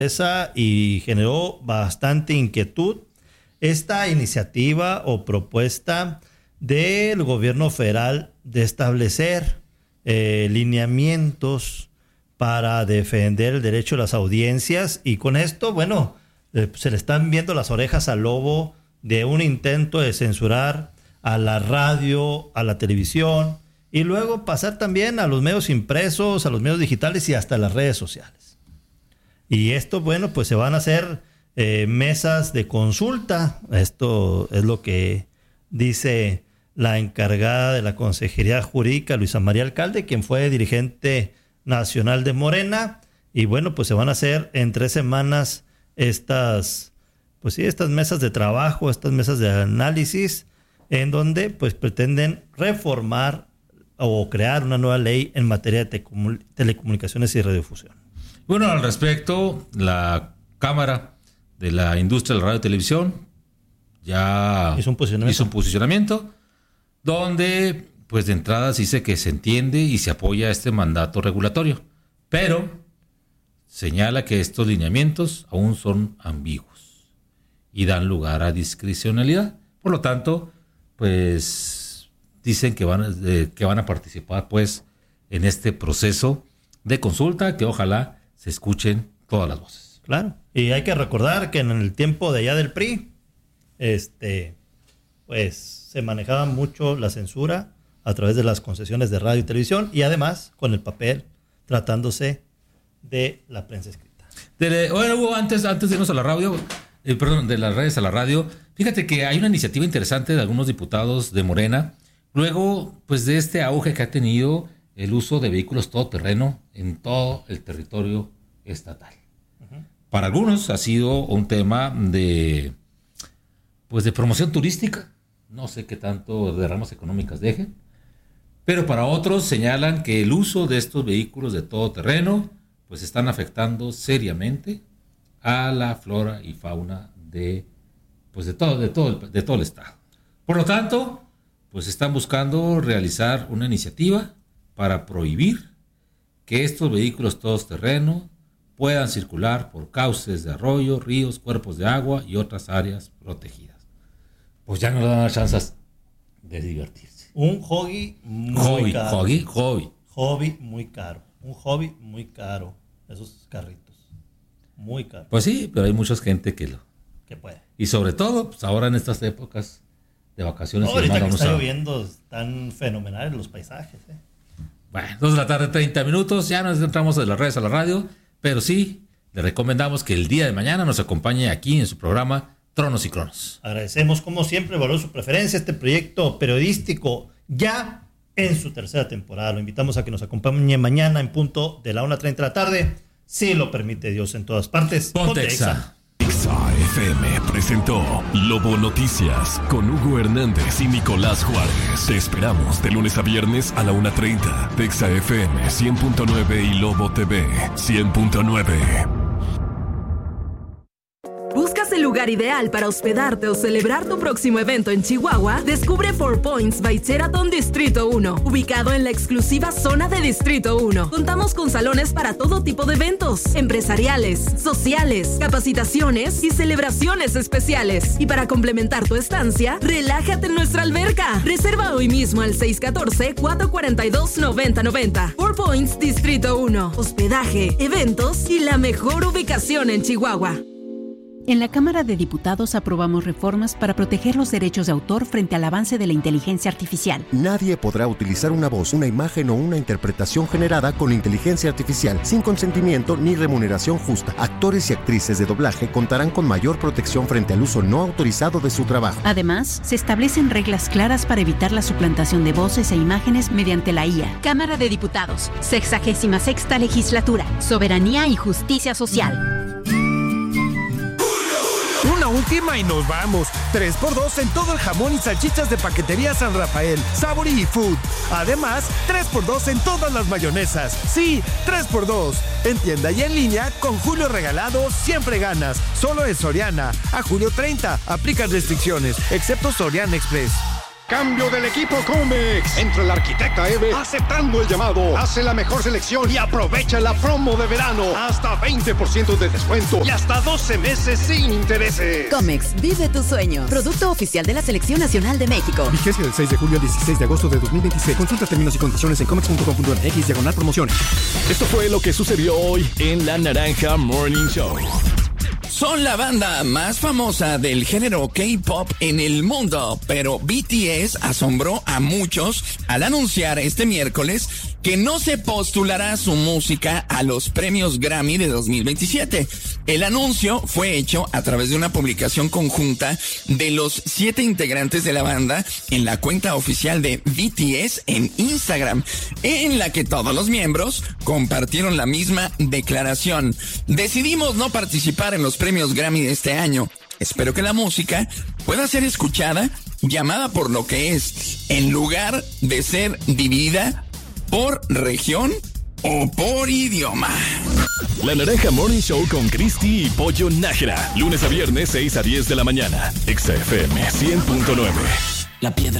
y generó bastante inquietud esta iniciativa o propuesta del gobierno federal de establecer lineamientos para defender el derecho de las audiencias, y con esto, bueno, se le están viendo las orejas al lobo de un intento de censurar a la radio, a la televisión, y luego pasar también a los medios impresos, a los medios digitales y hasta las redes sociales. Y esto, bueno, pues se van a hacer mesas de consulta. Esto es lo que dice la encargada de la Consejería Jurídica, Luisa María Alcalde, quien fue dirigente nacional de Morena. Y bueno, pues se van a hacer en 3 semanas estas mesas de trabajo, estas mesas de análisis, en donde pues pretenden reformar o crear una nueva ley en materia de telecomunicaciones y radiodifusión. Bueno, al respecto, la Cámara de la Industria de la Radio y Televisión ya hizo un posicionamiento donde, pues de entrada se dice que se entiende y se apoya este mandato regulatorio, pero señala que estos lineamientos aún son ambiguos y dan lugar a discrecionalidad. Por lo tanto, pues dicen que van a participar pues en este proceso de consulta, que ojalá se escuchen todas las voces. Claro, y hay que recordar que en el tiempo de allá del PRI, pues se manejaba mucho la censura a través de las concesiones de radio y televisión, y además con el papel, tratándose de la prensa escrita. Bueno, antes de irnos a la radio, de las redes a la radio, fíjate que hay una iniciativa interesante de algunos diputados de Morena, luego pues de este auge que ha tenido el uso de vehículos todoterreno en todo el territorio estatal. Uh-huh. Para algunos ha sido un tema de promoción turística, no sé qué tanto derramas económicas dejen, pero para otros señalan que el uso de estos vehículos de todoterreno pues están afectando seriamente a la flora y fauna de todo el estado. Por lo tanto, pues están buscando realizar una iniciativa para prohibir que estos vehículos todoterreno puedan circular por cauces de arroyo, ríos, cuerpos de agua y otras áreas protegidas. Pues ya no le dan las chances de divertirse. Un hobby muy caro. Hobby muy caro. Un hobby muy caro. Esos carritos. Muy caro. Pues sí, pero hay mucha gente que puede. Y sobre todo, pues ahora en estas épocas de vacaciones. Ahorita que está lloviendo, están fenomenales los paisajes. Bueno, 2:30 p.m, ya nos entramos de las redes a la radio, pero sí, le recomendamos que el día de mañana nos acompañe aquí en su programa Tronos y Cronos. Agradecemos como siempre, valor su preferencia, este proyecto periodístico ya en su 3ª temporada. Lo invitamos a que nos acompañe mañana en punto de la 1:30 de la tarde, si lo permite Dios, en todas partes. Ponte Exa. Exa FM presentó Lobo Noticias con Hugo Hernández y Nicolás Juárez. Te esperamos de lunes a viernes a la 1:30. Exa FM 100.9 y Lobo TV 100.9. ¿Buscas el lugar ideal para hospedarte o celebrar tu próximo evento en Chihuahua? Descubre 4 Points by Sheraton Distrito 1, ubicado en la exclusiva zona de Distrito 1. Contamos con salones para todo tipo de eventos, empresariales, sociales, capacitaciones y celebraciones especiales. Y para complementar tu estancia, relájate en nuestra alberca. Reserva hoy mismo al 614-442-9090. 4 Points Distrito 1. Hospedaje, eventos y la mejor ubicación en Chihuahua. En la Cámara de Diputados aprobamos reformas para proteger los derechos de autor frente al avance de la inteligencia artificial. Nadie podrá utilizar una voz, una imagen o una interpretación generada con inteligencia artificial sin consentimiento ni remuneración justa. Actores y actrices de doblaje contarán con mayor protección frente al uso no autorizado de su trabajo. Además, se establecen reglas claras para evitar la suplantación de voces e imágenes mediante la IA. Cámara de Diputados, 66ª Legislatura, Soberanía y Justicia Social. Una última y nos vamos. 3x2 en todo el jamón y salchichas de Paquetería San Rafael, Sabori y Food. Además, 3x2 en todas las mayonesas. Sí, 3x2. En tienda y en línea, con Julio Regalado siempre ganas. Solo en Soriana. A julio 30. Aplican restricciones, excepto Soriana Express. Cambio del equipo Comex. Entra la arquitecta Eve aceptando el llamado. Hace la mejor selección y aprovecha la promo de verano. Hasta 20% de descuento y hasta 12 meses sin intereses. Comex, vive tu sueño. Producto oficial de la Selección Nacional de México. Vigencia del 6 de julio al 16 de agosto de 2026. Consulta términos y condiciones en comex.com.mx/promociones. Esto fue lo que sucedió hoy en La Naranja Morning Show. Son la banda más famosa del género K-pop en el mundo, pero BTS asombró a muchos al anunciar este miércoles que no se postulará su música a los premios Grammy de 2027. El anuncio fue hecho a través de una publicación conjunta de los 7 integrantes de la banda en la cuenta oficial de BTS en Instagram, en la que todos los miembros compartieron la misma declaración. Decidimos no participar en los premios Grammy de este año. Espero que la música pueda ser escuchada, llamada por lo que es, en lugar de ser dividida por región o por idioma. La Naranja Morning Show con Cristi y Pollo Nájera. Lunes a viernes, 6 a 10 de la mañana. XFM 100.9. La piedra.